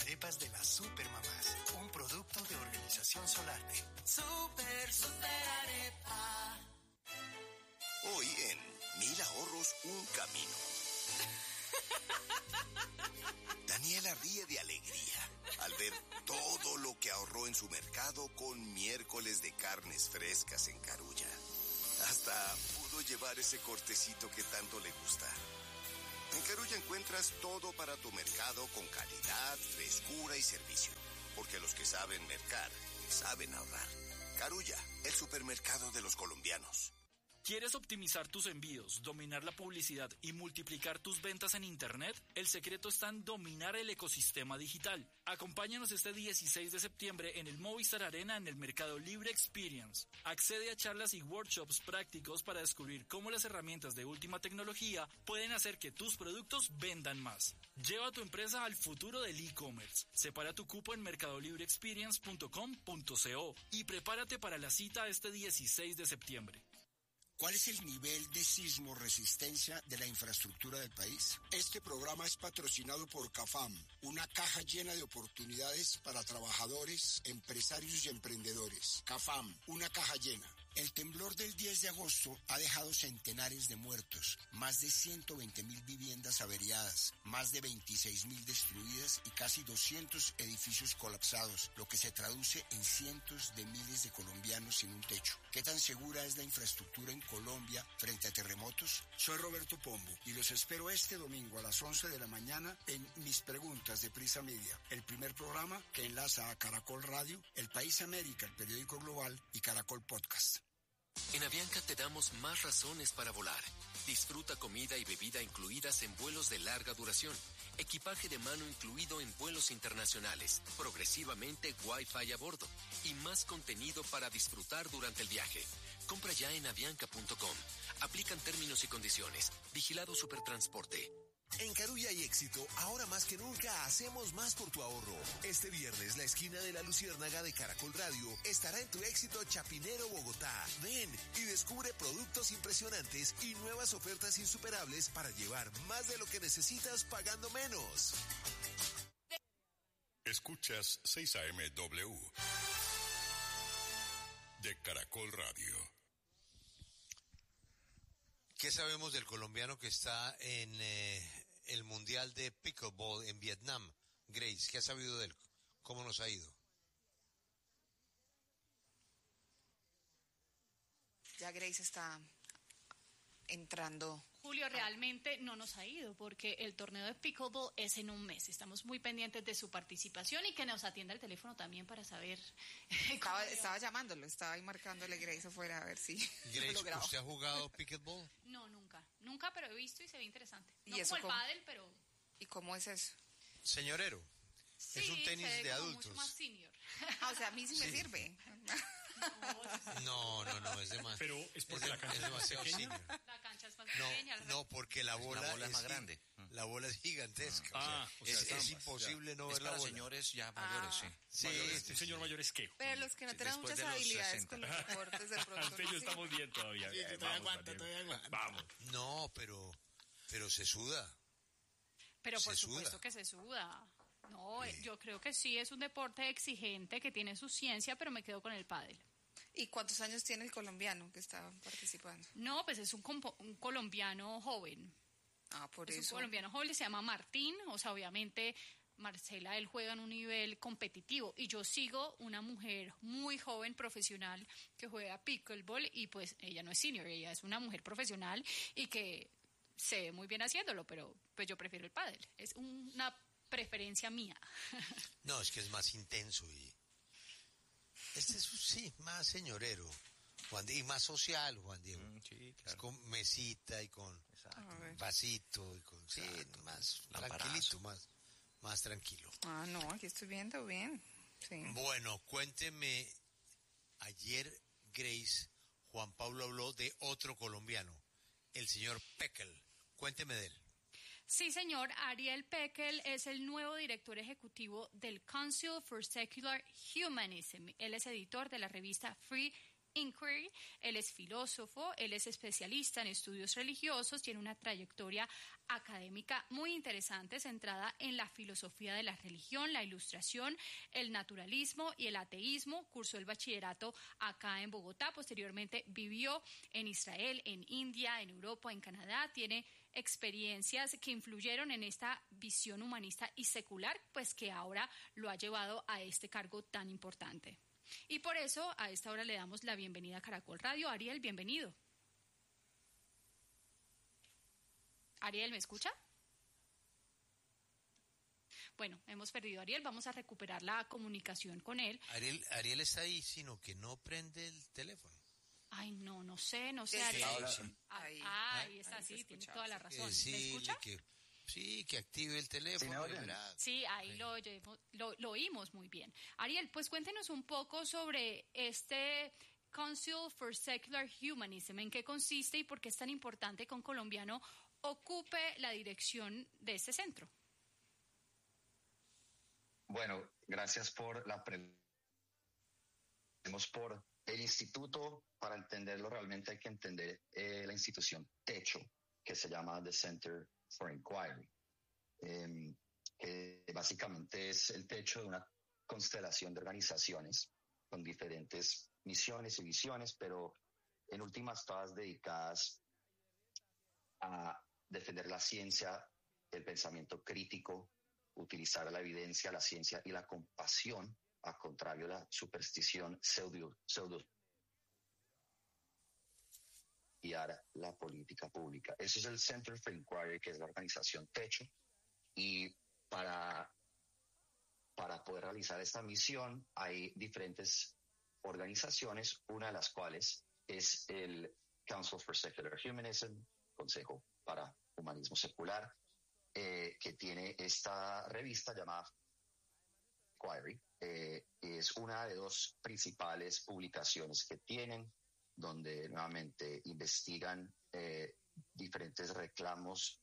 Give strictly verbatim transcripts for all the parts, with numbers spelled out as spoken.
arepas de las Supermamás, un producto de Organización Solarte. Super, super arepa. Hoy en Mil Ahorros, un camino. Daniela ríe de alegría al ver todo lo que ahorró en su mercado con miércoles de carnes frescas en Carulla. Hasta pudo llevar ese cortecito que tanto le gusta. En Carulla encuentras todo para tu mercado con calidad, frescura y servicio. Porque los que saben mercar, saben ahorrar. Carulla, el supermercado de los colombianos. ¿Quieres optimizar tus envíos, dominar la publicidad y multiplicar tus ventas en Internet? El secreto está en dominar el ecosistema digital. Acompáñanos este dieciséis de septiembre en el Movistar Arena en el Mercado Libre Experience. Accede a charlas y workshops prácticos para descubrir cómo las herramientas de última tecnología pueden hacer que tus productos vendan más. Lleva a tu empresa al futuro del e-commerce. Separa tu cupo en mercado libre experience punto com punto co y prepárate para la cita este dieciséis de septiembre. ¿Cuál es el nivel de sismo resistencia de la infraestructura del país? Este programa es patrocinado por CAFAM, una caja llena de oportunidades para trabajadores, empresarios y emprendedores. CAFAM, una caja llena. El temblor del diez de agosto ha dejado centenares de muertos, más de ciento veinte mil viviendas averiadas, más de veintiséis mil destruidas y casi doscientos edificios colapsados, lo que se traduce en cientos de miles de colombianos sin un techo. ¿Qué tan segura es la infraestructura en Colombia frente a terremotos? Soy Roberto Pombo y los espero este domingo a las once de la mañana en Mis Preguntas de Prisa Media, el primer programa que enlaza a Caracol Radio, El País América, el periódico global y Caracol Podcast. En Avianca te damos más razones para volar. Disfruta comida y bebida incluidas en vuelos de larga duración. Equipaje de mano incluido en vuelos internacionales. Progresivamente Wi-Fi a bordo. Y más contenido para disfrutar durante el viaje. Compra ya en avianca punto com. Aplican términos y condiciones. Vigilado Supertransporte. En Carulla hay éxito, ahora más que nunca hacemos más por tu ahorro. Este viernes la esquina de la Luciérnaga de Caracol Radio estará en tu éxito Chapinero, Bogotá. Ven y descubre productos impresionantes y nuevas ofertas insuperables para llevar más de lo que necesitas pagando menos. Escuchas seis A M W de Caracol Radio. ¿Qué sabemos del colombiano que está en eh, el Mundial de Pickleball en Vietnam? Grace, ¿qué ha sabido de él? ¿Cómo nos ha ido? Ya Grace está entrando. Julio, realmente no nos ha ido porque el torneo de Pickleball es en un mes. Estamos muy pendientes de su participación y que nos atienda el teléfono también para saber. Estaba, estaba llamándolo, estaba ahí marcándole Grace afuera a ver si Grace, lo lograba. ¿usted ha jugado Pickleball? No, nunca. Nunca, pero he visto y se ve interesante. No ¿Y eso como el cómo? pádel, pero... ¿Y cómo es eso? Señorero, sí, es un tenis se ve de como adultos. mucho más senior. Ah, o sea, a mí sí, sí me sirve. No, no, no, es demasiado. Pero es porque es, la cancha es demasiado es pequeña. senior. La cancha es más No, pequeña. no, porque la bola, la bola es más gi- grande. La bola es gigantesca. Ah, o sea, o sea, es, es es ambas, imposible ya. no Es ver la para bola. señores ya mayores, Ah. sí. Sí, Mayores, sí, el señor sí. mayor es que. Pero los que no Sí, tengan después muchas de los habilidades sesenta. con los deportes de pronto. Antes no ya sé. estamos bien todavía. Sí, Eh, todavía vamos, aguanta, Daniel. todavía aguanta. Vamos. No, pero, pero se suda. Pero por Se supuesto suda. que se suda. No, Sí. yo creo que sí, es un deporte exigente que tiene su ciencia, pero me quedo con el pádel. ¿Y cuántos años tiene el colombiano que está participando? No, pues es un, compo- un colombiano joven. Ah, por Es eso. un colombiano joven, se llama Martín, o sea, obviamente Marcela, él juega en un nivel competitivo y yo sigo una mujer muy joven, profesional, que juega pickleball y pues ella no es senior, ella es una mujer profesional y que se ve muy bien haciéndolo, pero pues yo prefiero el pádel, es una preferencia mía. No, es que es más intenso y... Este es, sí, más señorero. Juan Di- y más social, Juan Diego. Mm, sí, Es claro. con mesita y con A ver. vasito y con... Sí, más Lamparazo. tranquilito, más, más tranquilo. Ah, no, aquí estoy viendo bien. Sí. Bueno, cuénteme, ayer Grace, Juan Pablo habló de otro colombiano, el señor Peckel. Cuénteme de él. Sí, señor. Ariel Peckel es el nuevo director ejecutivo del Council for Secular Humanism. Él es editor de la revista Free Inquiry. Él es filósofo, él es especialista en estudios religiosos, tiene una trayectoria académica muy interesante centrada en la filosofía de la religión, la ilustración, el naturalismo y el ateísmo. Cursó el bachillerato acá en Bogotá, posteriormente vivió en Israel, en India, en Europa, en Canadá. Tiene experiencias que influyeron en esta visión humanista y secular, pues que ahora lo ha llevado a este cargo tan importante. Y por eso a esta hora le damos la bienvenida a Caracol Radio. Ariel, bienvenido. Ariel, ¿me escucha? Bueno, hemos perdido a Ariel, vamos a recuperar la comunicación con él. Ariel, Ariel está ahí, sino que no prende el teléfono. Ay, no, no sé, no sé, Sí, Ariel. ahora- Ah, ahí. ah, ahí está, Ahí se sí, tiene escucha, toda la sí. razón. ¿Me Decirle escucha? que sí, que active el teléfono. oyen? y verá. Sí, ahí lo, oyemos- lo, lo oímos muy bien. Ariel, pues cuéntenos un poco sobre este Council for Secular Humanism, en qué consiste y por qué es tan importante que un colombiano ocupe la dirección de este centro. Bueno, gracias por la pregunta. Por el instituto, para entenderlo realmente hay que entender eh, la institución techo, que se llama The Center for Inquiry, eh, que básicamente es el techo de una constelación de organizaciones con diferentes misiones y visiones, pero en últimas todas dedicadas a defender la ciencia, el pensamiento crítico, utilizar la evidencia, la ciencia y la compasión, a contrario de la superstición pseudo, pseudo guiar la política pública. Ese es el Center for Inquiry, que es la organización techo, y para, para poder realizar esta misión hay diferentes organizaciones, una de las cuales es el Council for Secular Humanism, Consejo para Humanismo Secular, eh, que tiene esta revista llamada Inquiry. Eh, es una de dos principales publicaciones que tienen, donde nuevamente investigan eh, diferentes reclamos,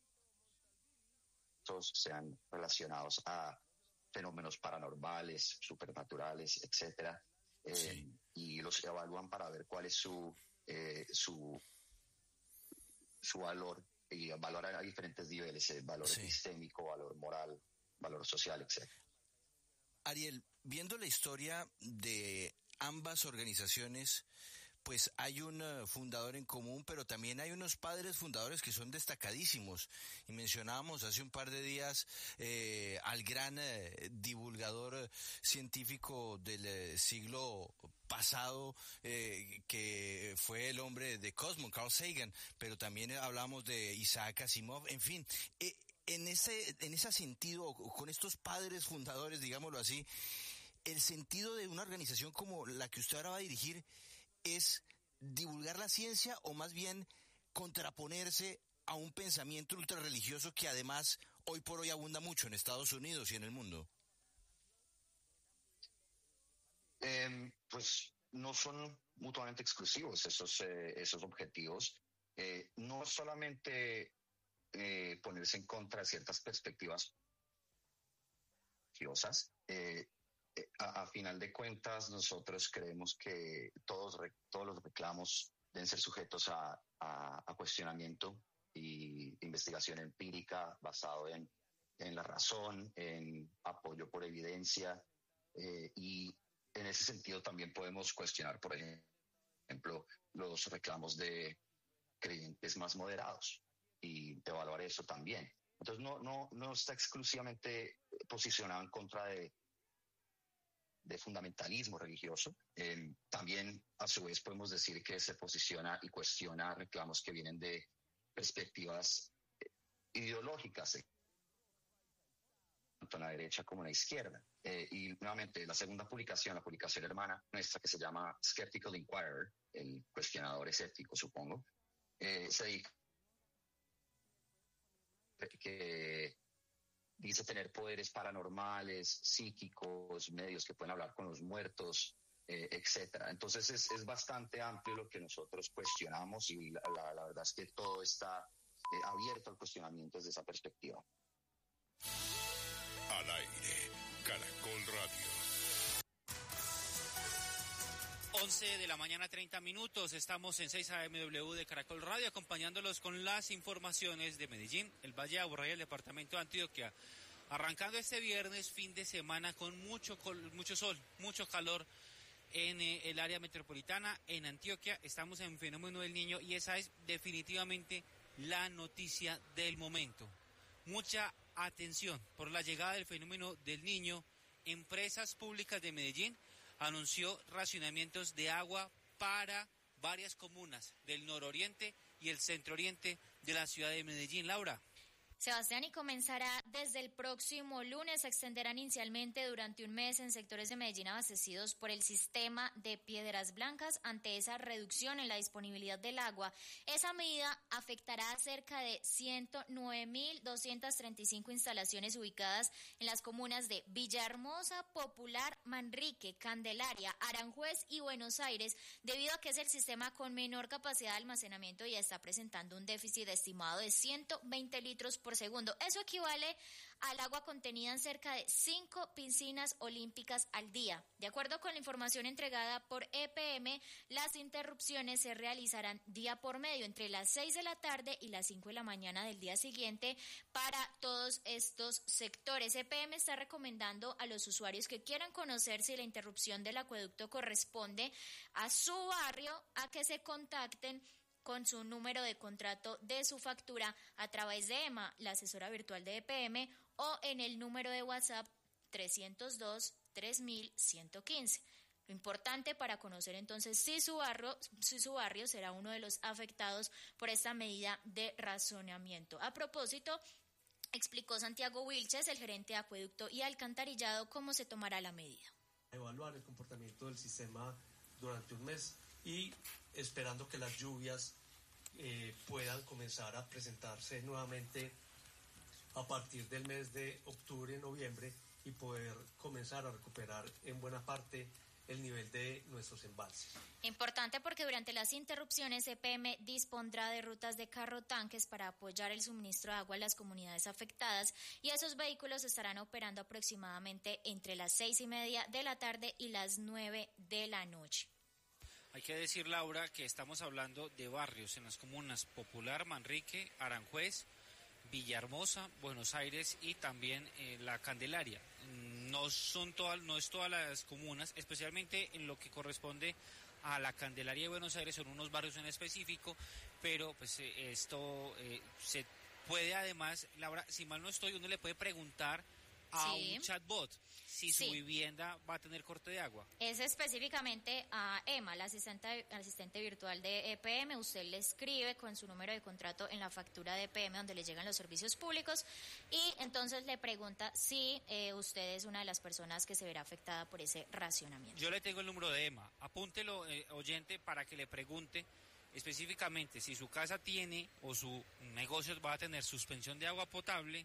sean relacionados a fenómenos paranormales, supernaturales, etcétera, eh, sí. y los evalúan para ver cuál es su eh, su su valor, y valoran a diferentes niveles, el valor sí. epistémico, valor moral, valor social, etcétera. Ariel, viendo la historia de ambas organizaciones, pues hay un uh, fundador en común, pero también hay unos padres fundadores que son destacadísimos. Y mencionábamos hace un par de días eh, al gran eh, divulgador eh, científico del eh, siglo pasado, eh, que fue el hombre de Cosmos, Carl Sagan, pero también hablamos de Isaac Asimov, en fin. Eh, en ese, en ese sentido, con estos padres fundadores, digámoslo así, el sentido de una organización como la que usted ahora va a dirigir es divulgar la ciencia o más bien contraponerse a un pensamiento ultrarreligioso que además hoy por hoy abunda mucho en Estados Unidos y en el mundo. Eh, pues no son mutuamente exclusivos esos, eh, esos objetivos. Eh, no solamente eh, ponerse en contra de ciertas perspectivas religiosas, eh, A, a final de cuentas, nosotros creemos que todos, todos los reclamos deben ser sujetos a, a, a cuestionamiento y investigación empírica basado en, en la razón, en apoyo por evidencia, eh, y en ese sentido también podemos cuestionar, por ejemplo, los reclamos de creyentes más moderados y evaluar eso también. Entonces no, no, no está exclusivamente posicionado en contra de de fundamentalismo religioso. Eh, también, a su vez, podemos decir que se posiciona y cuestiona reclamos que vienen de perspectivas ideológicas, tanto en la derecha como en la izquierda. Eh, y nuevamente, la segunda publicación, la publicación hermana nuestra, que se llama Skeptical Inquirer, el cuestionador escéptico, supongo, eh, se dedica que dice tener poderes paranormales, psíquicos, medios que pueden hablar con los muertos, eh, etcétera. Entonces es, es bastante amplio lo que nosotros cuestionamos y la, la, la verdad es que todo está eh, abierto al cuestionamiento desde esa perspectiva. Al aire, Caracol Radio. once de la mañana, treinta minutos. Estamos en seis A M W de Caracol Radio, acompañándolos con las informaciones de Medellín, el Valle de Aburrá y el departamento de Antioquia. Arrancando este viernes, fin de semana, con mucho, mucho sol, mucho calor en eh, el área metropolitana, en Antioquia. Estamos en fenómeno del niño y esa es definitivamente la noticia del momento. Mucha atención por la llegada del fenómeno del niño. Empresas Públicas de Medellín anunció racionamientos de agua para varias comunas del nororiente y el centro-oriente de la ciudad de Medellín. Laura. Sebastián, y comenzará desde el próximo lunes. Se extenderán inicialmente durante un mes en sectores de Medellín abastecidos por el sistema de Piedras Blancas ante esa reducción en la disponibilidad del agua. Esa medida afectará a cerca de ciento nueve mil doscientas treinta y cinco instalaciones ubicadas en las comunas de Villahermosa, Popular, Manrique, Candelaria, Aranjuez y Buenos Aires, debido a que es el sistema con menor capacidad de almacenamiento y está presentando un déficit estimado de ciento veinte litros por segundo. Eso equivale al agua contenida en cerca de cinco piscinas olímpicas al día. De acuerdo con la información entregada por E P M, las interrupciones se realizarán día por medio entre las seis de la tarde y las cinco de la mañana del día siguiente para todos estos sectores. E P M está recomendando a los usuarios que quieran conocer si la interrupción del acueducto corresponde a su barrio a que se contacten con su número de contrato de su factura a través de Emma, la asesora virtual de E P M, o en el número de WhatsApp trescientos dos, tres mil ciento quince. Lo importante para conocer entonces si su barrio, si su barrio será uno de los afectados por esta medida de racionamiento. A propósito, explicó Santiago Wilches, el gerente de acueducto y alcantarillado, cómo se tomará la medida. Evaluar el comportamiento del sistema durante un mes y esperando que las lluvias eh, puedan comenzar a presentarse nuevamente a partir del mes de octubre, noviembre, y poder comenzar a recuperar en buena parte el nivel de nuestros embalses. Importante porque durante las interrupciones E P M dispondrá de rutas de carro tanques para apoyar el suministro de agua a las comunidades afectadas, y esos vehículos estarán operando aproximadamente entre las seis y media de la tarde y las nueve de la noche. Hay que decir, Laura, que estamos hablando de barrios en las comunas Popular, Manrique, Aranjuez, Villahermosa, Buenos Aires y también eh, la Candelaria. No son todas, no es todas las comunas, especialmente en lo que corresponde a la Candelaria de Buenos Aires, son unos barrios en específico, pero pues eh, esto eh, se puede además, Laura, si mal no estoy, uno le puede preguntar a sí. un chatbot si su sí. vivienda va a tener corte de agua. Es específicamente a Emma, la asistente, asistente virtual de E P M. Usted le escribe con su número de contrato en la factura de E P M donde le llegan los servicios públicos y entonces le pregunta si eh, usted es una de las personas que se verá afectada por ese racionamiento. Yo le tengo el número de Emma. Apúntelo, eh, oyente, para que le pregunte específicamente si su casa tiene o su negocio va a tener suspensión de agua potable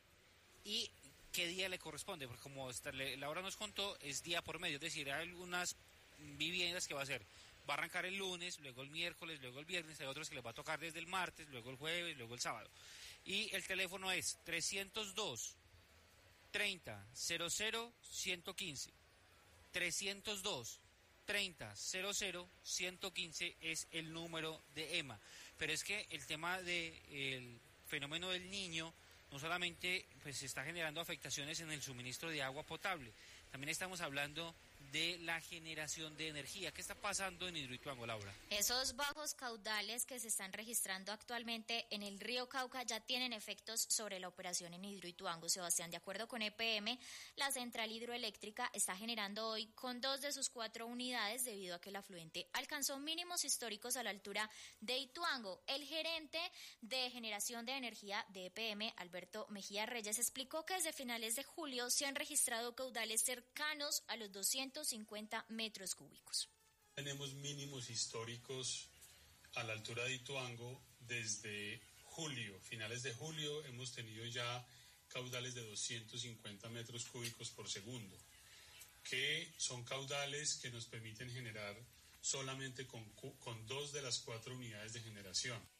y qué día le corresponde, porque como Laura nos contó, es día por medio, es decir, hay algunas viviendas que va a ser, va a arrancar el lunes, luego el miércoles, luego el viernes, hay otros que les va a tocar desde el martes, luego el jueves, luego el sábado. Y el teléfono es trescientos dos, treinta, cero cero, ciento quince. trescientos dos, treinta, cero cero, ciento quince es el número de Emma. Pero es que el tema del fenómeno del niño no solamente pues está generando afectaciones en el suministro de agua potable, también estamos hablando de la generación de energía. ¿Qué está pasando en Hidroituango, Laura? Esos bajos caudales que se están registrando actualmente en el río Cauca ya tienen efectos sobre la operación en Hidroituango. Sebastián, de acuerdo con E P M, la central hidroeléctrica está generando hoy con dos de sus cuatro unidades debido a que el afluente alcanzó mínimos históricos a la altura de Ituango. El gerente de generación de energía de E P M, Alberto Mejía Reyes, explicó que desde finales de julio se han registrado caudales cercanos a los doscientos cincuenta metros cúbicos. Tenemos mínimos históricos a la altura de Ituango desde julio, finales de julio hemos tenido ya caudales de doscientos cincuenta metros cúbicos por segundo, que son caudales que nos permiten generar solamente con, con dos de las cuatro unidades de generación.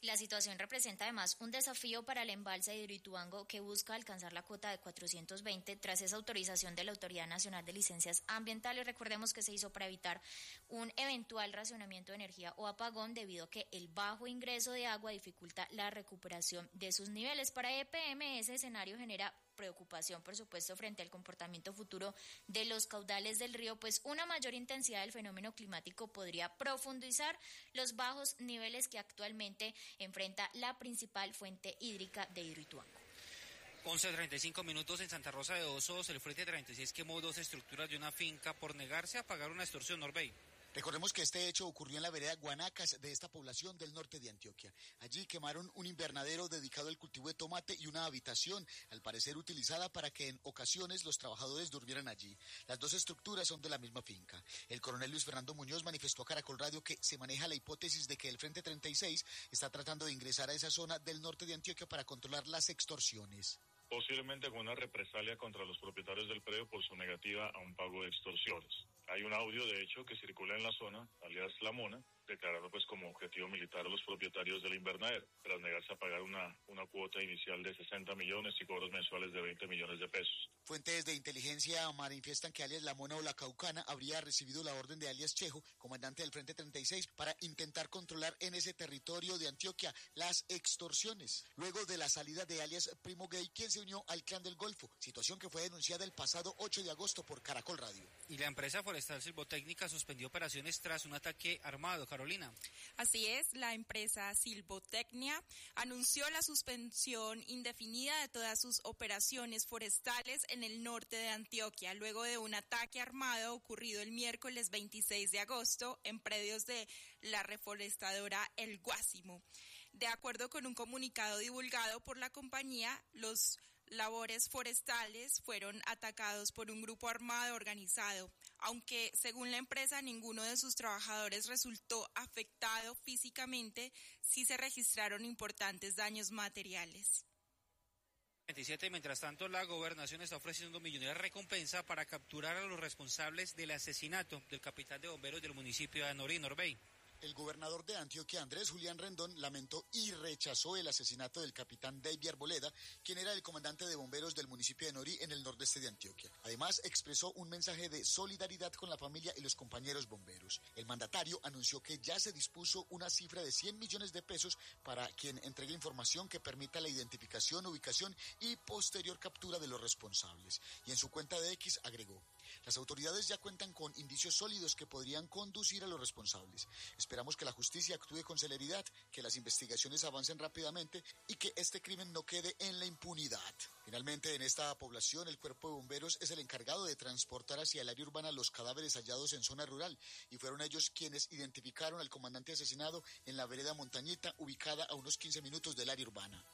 La situación representa además un desafío para el embalse de Hidroituango, que busca alcanzar la cuota de cuatrocientos veinte tras esa autorización de la Autoridad Nacional de Licencias Ambientales. Recordemos que se hizo para evitar un eventual racionamiento de energía o apagón, debido a que el bajo ingreso de agua dificulta la recuperación de sus niveles. Para E P M, ese escenario genera preocupación, por supuesto, frente al comportamiento futuro de los caudales del río, pues una mayor intensidad del fenómeno climático podría profundizar los bajos niveles que actualmente enfrenta la principal fuente hídrica de Hidroituango. once treinta y cinco minutos en Santa Rosa de Osos. El Frente treinta y seis quemó dos estructuras de una finca por negarse a pagar una extorsión, Norbey. Recordemos que este hecho ocurrió en la vereda Guanacas de esta población del norte de Antioquia. Allí quemaron un invernadero dedicado al cultivo de tomate y una habitación, al parecer utilizada para que en ocasiones los trabajadores durmieran allí. Las dos estructuras son de la misma finca. El coronel Luis Fernando Muñoz manifestó a Caracol Radio que se maneja la hipótesis de que el Frente treinta y seis está tratando de ingresar a esa zona del norte de Antioquia para controlar las extorsiones. Posiblemente con una represalia contra los propietarios del predio por su negativa a un pago de extorsiones. Hay un audio, de hecho, que circula en la zona, alias La Mona, declarando pues como objetivo militar a los propietarios del invernadero, tras negarse a pagar una, una cuota inicial de sesenta millones y cobros mensuales de veinte millones de pesos. Fuentes de inteligencia manifiestan que alias La Mona o La Caucana habría recibido la orden de alias Chejo, comandante del Frente treinta y seis, para intentar controlar en ese territorio de Antioquia las extorsiones, luego de la salida de alias Primo Gay, quien se unió al Clan del Golfo, situación que fue denunciada el pasado ocho de agosto por Caracol Radio. Y la empresa forestal Silvotécnica suspendió operaciones tras un ataque armado. Carolina. Así es, la empresa Silvotecnia anunció la suspensión indefinida de todas sus operaciones forestales en el norte de Antioquia, luego de un ataque armado ocurrido el miércoles veintiséis de agosto en predios de la reforestadora El Guásimo. De acuerdo con un comunicado divulgado por la compañía, los labores forestales fueron atacados por un grupo armado organizado, aunque según la empresa ninguno de sus trabajadores resultó afectado físicamente, sí se registraron importantes daños materiales. veintisiete. Mientras tanto, la gobernación está ofreciendo millonaria recompensa para capturar a los responsables del asesinato del capitán de bomberos del municipio de Anorí, Norbey. El gobernador de Antioquia, Andrés Julián Rendón, lamentó y rechazó el asesinato del capitán David Arboleda, quien era el comandante de bomberos del municipio de Norí en el nordeste de Antioquia. Además, expresó un mensaje de solidaridad con la familia y los compañeros bomberos. El mandatario anunció que ya se dispuso una cifra de cien millones de pesos para quien entregue información que permita la identificación, ubicación y posterior captura de los responsables. Y en su cuenta de X agregó: las autoridades ya cuentan con indicios sólidos que podrían conducir a los responsables. Esperamos que la justicia actúe con celeridad, que las investigaciones avancen rápidamente y que este crimen no quede en la impunidad. Finalmente, en esta población, el Cuerpo de Bomberos es el encargado de transportar hacia el área urbana los cadáveres hallados en zona rural, y fueron ellos quienes identificaron al comandante asesinado en la vereda Montañita, ubicada a unos quince minutos del área urbana.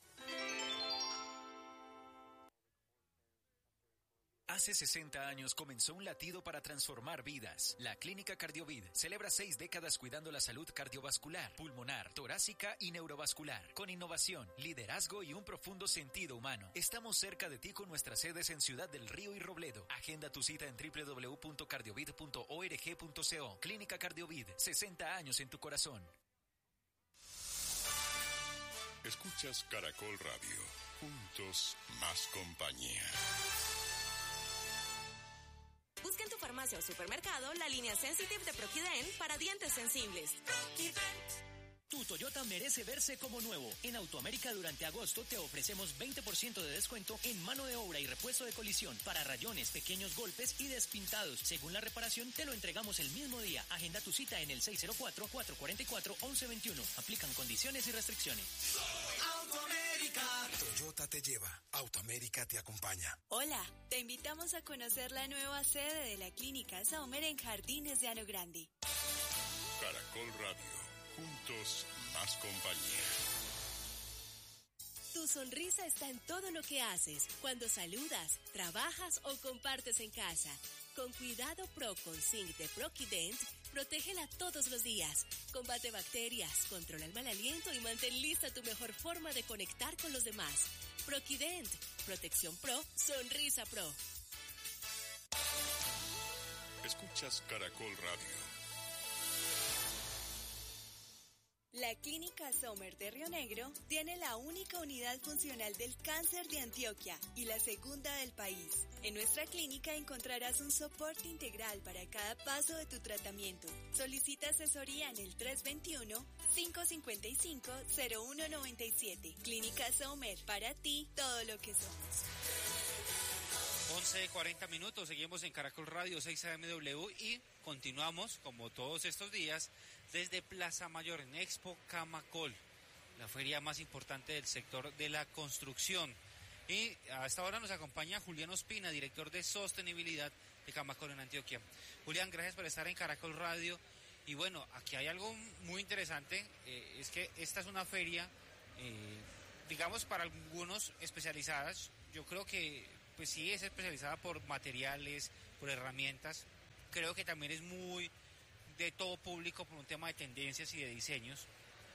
Hace sesenta años comenzó un latido para transformar vidas. La Clínica Cardiovid celebra seis décadas cuidando la salud cardiovascular, pulmonar, torácica y neurovascular, con innovación, liderazgo y un profundo sentido humano. Estamos cerca de ti con nuestras sedes en Ciudad del Río y Robledo. Agenda tu cita en doble u doble u doble u punto cardiovid punto org punto co. Clínica Cardiovid, sesenta años en tu corazón. Escuchas Caracol Radio. Juntos, más compañía. Busca en tu farmacia o supermercado la línea Sensitive de Proquident para dientes sensibles. Tu Toyota merece verse como nuevo. En Autoamérica durante agosto te ofrecemos veinte por ciento de descuento en mano de obra y repuesto de colisión para rayones, pequeños golpes y despintados. Según la reparación, te lo entregamos el mismo día. Agenda tu cita en el seis cero cuatro, cuatro cuatro cuatro, once veintiuno. Aplican condiciones y restricciones. Autoamérica. Toyota te lleva. Autoamérica te acompaña. Hola, te invitamos a conocer la nueva sede de la Clínica Saumer en Jardines de Ano Grande. Caracol Radio. Juntos, más compañía. Tu sonrisa está en todo lo que haces, cuando saludas, trabajas o compartes en casa. Con Cuidado Pro con Zinc de Proquident, protégela todos los días. Combate bacterias, controla el mal aliento y mantén lista tu mejor forma de conectar con los demás. Proquident, protección pro, sonrisa pro. Escuchas Caracol Radio. La Clínica Sommer de Río Negro tiene la única unidad funcional del cáncer de Antioquia y la segunda del país. En nuestra clínica encontrarás un soporte integral para cada paso de tu tratamiento. Solicita asesoría en el tres dos uno, cinco cinco cinco, cero uno nueve siete. Clínica Sommer, para ti todo lo que somos. once cuarenta minutos, seguimos en Caracol Radio seis A M W y continuamos, como todos estos días, desde Plaza Mayor en Expo Camacol, la feria más importante del sector de la construcción. Y a esta hora nos acompaña Julián Ospina, director de sostenibilidad de Camacol en Antioquia. Julián, gracias por estar en Caracol Radio. Y bueno, aquí hay algo muy interesante, eh, es que esta es una feria, eh, digamos, para algunos especializadas. Yo creo que pues sí es especializada por materiales, por herramientas. Creo que también es muy de todo público por un tema de tendencias y de diseños.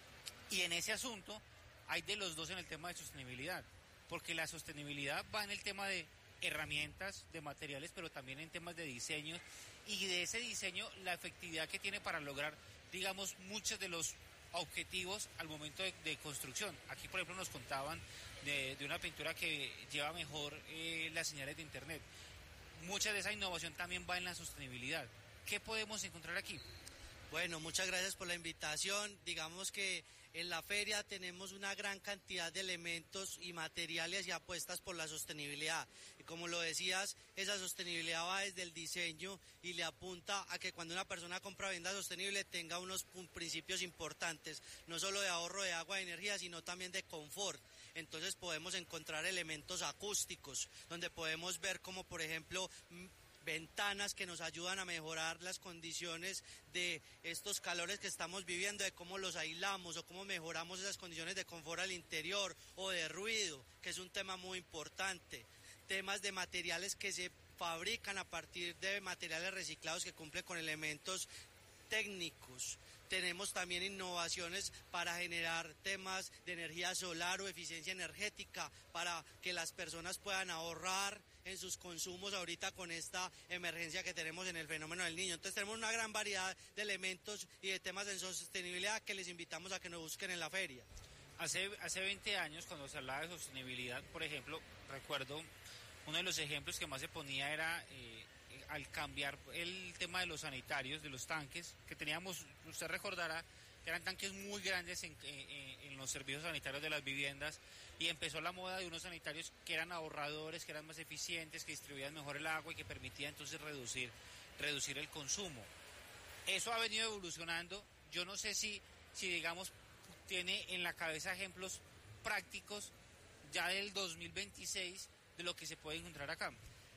Y en ese asunto hay de los dos en el tema de sostenibilidad, porque la sostenibilidad va en el tema de herramientas, de materiales, pero también en temas de diseños, y de ese diseño la efectividad que tiene para lograr, digamos, muchos de los objetivos al momento de, de construcción. Aquí, por ejemplo, nos contaban de, de una pintura que lleva mejor eh, las señales de internet. Mucha de esa innovación también va en la sostenibilidad. ¿Qué podemos encontrar aquí? Bueno, muchas gracias por la invitación. Digamos que en la feria tenemos una gran cantidad de elementos y materiales y apuestas por la sostenibilidad. Y como lo decías, esa sostenibilidad va desde el diseño y le apunta a que cuando una persona compra vivienda sostenible tenga unos principios importantes, no solo de ahorro de agua y energía, sino también de confort. Entonces podemos encontrar elementos acústicos, donde podemos ver como, por ejemplo, ventanas que nos ayudan a mejorar las condiciones de estos calores que estamos viviendo, de cómo los aislamos o cómo mejoramos esas condiciones de confort al interior o de ruido, que es un tema muy importante. Temas de materiales que se fabrican a partir de materiales reciclados que cumplen con elementos técnicos. Tenemos también innovaciones para generar temas de energía solar o eficiencia energética para que las personas puedan ahorrar en sus consumos ahorita con esta emergencia que tenemos en el fenómeno del Niño. Entonces tenemos una gran variedad de elementos y de temas de sostenibilidad que les invitamos a que nos busquen en la feria. Hace, hace veinte años, cuando se hablaba de sostenibilidad, por ejemplo, recuerdo uno de los ejemplos que más se ponía era eh, al cambiar el tema de los sanitarios, de los tanques, que teníamos, usted recordará, que eran tanques muy grandes en, en, en los servicios sanitarios de las viviendas, y empezó la moda de unos sanitarios que eran ahorradores, que eran más eficientes, que distribuían mejor el agua y que permitían entonces reducir, reducir el consumo. Eso ha venido evolucionando. Yo no sé si, si digamos, tiene en la cabeza ejemplos prácticos ya del dos mil veintiséis de lo que se puede encontrar acá.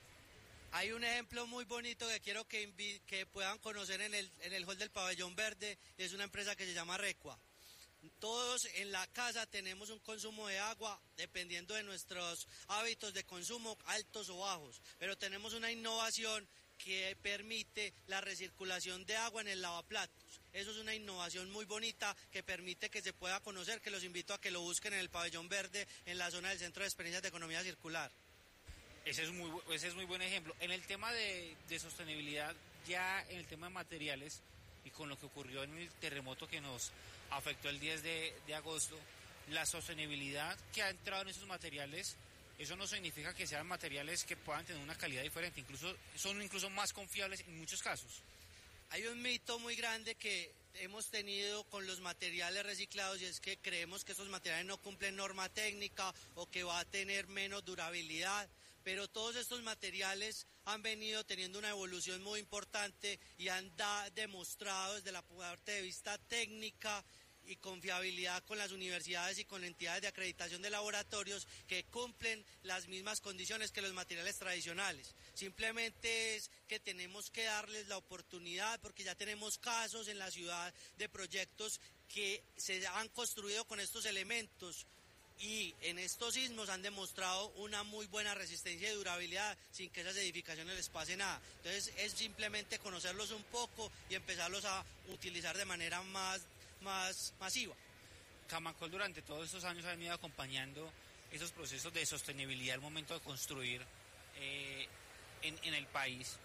Hay un ejemplo muy bonito que quiero que, invi- que puedan conocer en el, en el hall del Pabellón Verde, y es una empresa que se llama Recua. Todos en la casa tenemos un consumo de agua dependiendo de nuestros hábitos de consumo, altos o bajos, pero tenemos una innovación que permite la recirculación de agua en el lavaplatos. Eso es una innovación muy bonita que permite que se pueda conocer, que los invito a que lo busquen en el Pabellón Verde, en la zona del Centro de Experiencias de Economía Circular. Ese es muy, ese es muy buen ejemplo. En el tema de, de sostenibilidad, ya en el tema de materiales, y con lo que ocurrió en el terremoto que nos afectó el diez de agosto, la sostenibilidad que ha entrado en esos materiales, eso no significa que sean materiales que puedan tener una calidad diferente, incluso son incluso más confiables en muchos casos. Hay un mito muy grande que hemos tenido con los materiales reciclados, y es que creemos que esos materiales no cumplen norma técnica o que va a tener menos durabilidad, pero todos estos materiales han venido teniendo una evolución muy importante y han da, demostrado desde la parte de vista técnica y confiabilidad con las universidades y con entidades de acreditación de laboratorios que cumplen las mismas condiciones que los materiales tradicionales. Simplemente es que tenemos que darles la oportunidad, porque ya tenemos casos en la ciudad de proyectos que se han construido con estos elementos y en estos sismos han demostrado una muy buena resistencia y durabilidad sin que esas edificaciones les pase nada. Entonces es simplemente conocerlos un poco y empezarlos a utilizar de manera más más masiva. Camacol durante todos estos años ha venido acompañando esos procesos de sostenibilidad al momento de construir eh, en, en el país.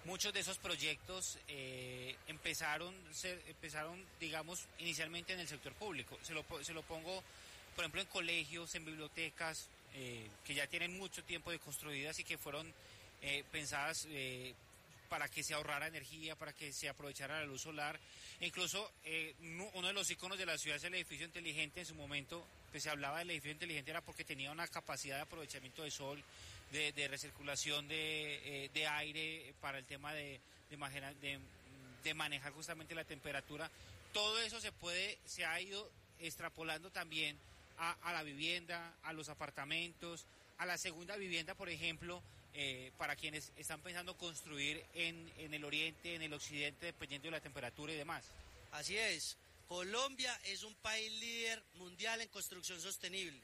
muchos de esos proyectos eh, empezaron, se, empezaron, digamos, inicialmente en el sector público. Se lo, se lo pongo, por ejemplo, en colegios, en bibliotecas, eh, que ya tienen mucho tiempo de construidas y que fueron eh, pensadas eh, para que se ahorrara energía, para que se aprovechara la luz solar. E incluso eh, uno de los iconos de la ciudad es el edificio inteligente. En su momento pues, se hablaba del edificio inteligente era porque tenía una capacidad de aprovechamiento de sol, de, de recirculación de, eh, de aire para el tema de, de, de, de manejar justamente la temperatura. Todo eso se puede, se ha ido extrapolando también a, a la vivienda, a los apartamentos, a la segunda vivienda, por ejemplo, eh, para quienes están pensando construir en, en el oriente, en el occidente, dependiendo de la temperatura y demás. Así es, Colombia es un país líder mundial en construcción sostenible.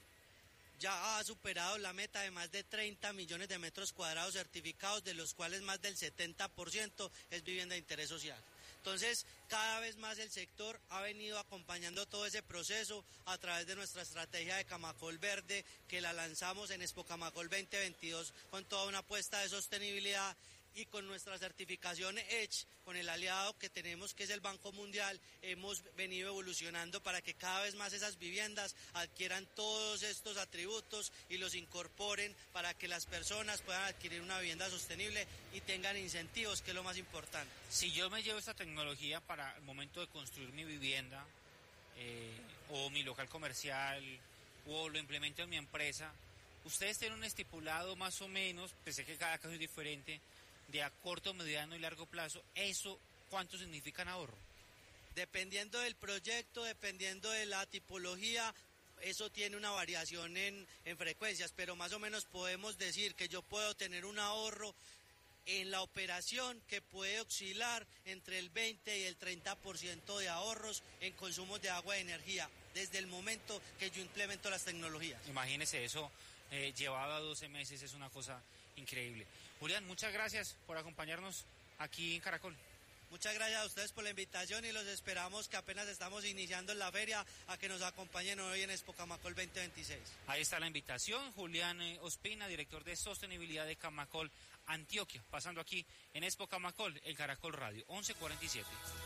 Ya ha superado la meta de más de treinta millones de metros cuadrados certificados, de los cuales más del setenta por ciento es vivienda de interés social. Entonces, cada vez más el sector ha venido acompañando todo ese proceso a través de nuestra estrategia de Camacol Verde, que la lanzamos en Expo Camacol veinte veintidós con toda una apuesta de sostenibilidad, y con nuestra certificación EDGE, con el aliado que tenemos que es el Banco Mundial, hemos venido evolucionando para que cada vez más esas viviendas adquieran todos estos atributos y los incorporen para que las personas puedan adquirir una vivienda sostenible y tengan incentivos, que es lo más importante. Si yo me llevo esta tecnología para el momento de construir mi vivienda eh, o mi local comercial o lo implemento en mi empresa, ustedes tienen un estipulado más o menos, pensé que cada caso es diferente, de a corto, mediano y largo plazo, ¿eso cuánto significa en ahorro? Dependiendo del proyecto, dependiendo de la tipología, eso tiene una variación en, en frecuencias, pero más o menos podemos decir que yo puedo tener un ahorro en la operación que puede oscilar entre el veinte y el treinta por ciento de ahorros en consumos de agua y energía, desde el momento que yo implemento las tecnologías. Imagínese eso, eh, llevado a doce meses, es una cosa increíble. Julián, muchas gracias por acompañarnos aquí en Caracol. Muchas gracias a ustedes por la invitación y los esperamos, que apenas estamos iniciando en la feria, a que nos acompañen hoy en Expo Camacol veinte veintiséis. Ahí está la invitación, Julián Ospina, director de sostenibilidad de Camacol Antioquia, pasando aquí en Expo Camacol, en Caracol Radio, once cuarenta y siete.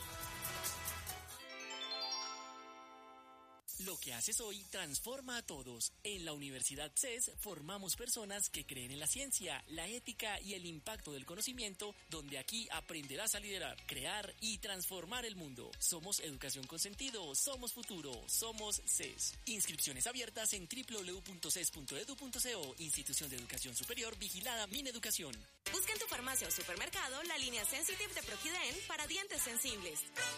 Lo que haces hoy transforma a todos. En la Universidad C E S formamos personas que creen en la ciencia, la ética y el impacto del conocimiento, donde aquí aprenderás a liderar, crear y transformar el mundo. Somos educación con sentido, somos futuro, somos C E S. Inscripciones abiertas en doble u doble u doble u punto c e s punto e d u punto co, Institución de Educación Superior vigilada Mineducación. Busca en tu farmacia o supermercado la línea Sensitive de Proquiden para dientes sensibles.